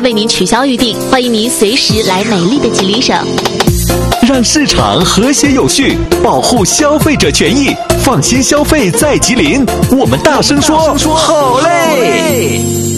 为您取消预订，欢迎您随时来美丽的吉林省。 让市场和谐有序，保护消费者权益，放心消费在吉林。我们大声说，好嘞！